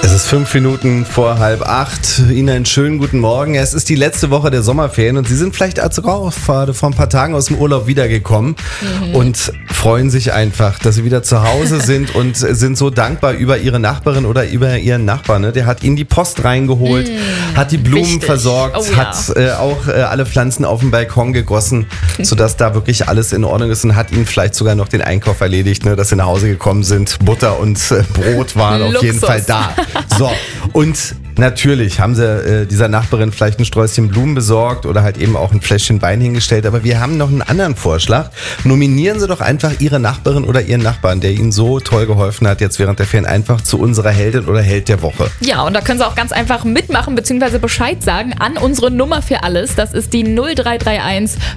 Es ist 5 Minuten vor 7:30. Ihnen einen schönen guten Morgen. Es ist die letzte Woche der Sommerferien und Sie sind vielleicht sogar vor ein paar Tagen aus dem Urlaub wiedergekommen und freuen sich einfach, dass Sie wieder zu Hause sind und sind so dankbar über Ihre Nachbarin oder über Ihren Nachbarn. Ne? Der hat Ihnen die Post reingeholt, hat die Blumen versorgt, hat auch alle Pflanzen auf dem Balkon gegossen, sodass da wirklich alles in Ordnung ist und hat Ihnen vielleicht sogar noch den Einkauf erledigt, ne? Dass Sie nach Hause gekommen sind. Butter und Brot waren auf jeden Fall da. So, und natürlich haben sie dieser Nachbarin vielleicht ein Sträußchen Blumen besorgt oder halt eben auch ein Fläschchen Wein hingestellt. Aber wir haben noch einen anderen Vorschlag. Nominieren Sie doch einfach Ihre Nachbarin oder Ihren Nachbarn, der Ihnen so toll geholfen hat, jetzt während der Ferien, einfach zu unserer Heldin oder Held der Woche. Ja, und da können Sie auch ganz einfach mitmachen bzw. Bescheid sagen an unsere Nummer für alles. Das ist die 0331